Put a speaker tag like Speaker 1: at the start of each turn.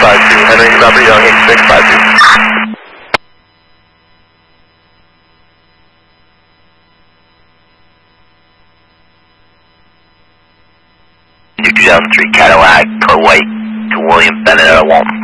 Speaker 1: 652, Henry, number Young, Inc. 652.
Speaker 2: New 2003 Cadillac, Kuwait to William Bennett at 1.